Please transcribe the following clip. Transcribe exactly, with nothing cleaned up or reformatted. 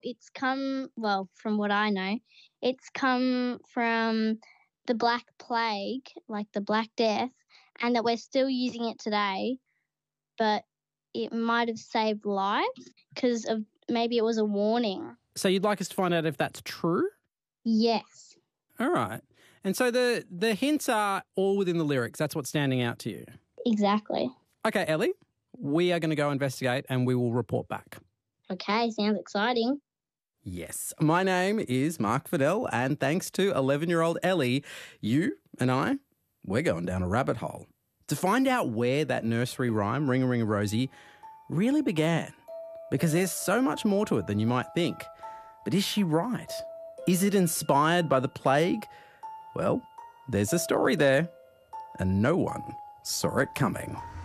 It's come, well, from what I know, it's come from the Black Plague, like the Black Death, and that we're still using it today, but it might have saved lives because of maybe it was a warning. So you'd like us to find out if that's true? Yes. All right. And so the, the hints are all within the lyrics. That's what's standing out to you. Exactly. Okay, Ellie, we are going to go investigate and we will report back. Okay, sounds exciting. Yes. My name is Mark Fidel, and thanks to eleven-year-old Ellie, you and I, we're going down a rabbit hole to find out where that nursery rhyme, Ring-a-Ring-a-Rosie, really began. Because there's so much more to it than you might think. But is she right? Is it inspired by the plague? Well, there's a story there, and no one saw it coming.